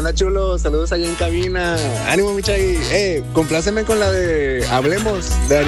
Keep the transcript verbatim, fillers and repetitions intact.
onda, chulo? Saludos allá en cabina. Ánimo, Michai. Eh, compláceme con la de Hablemos de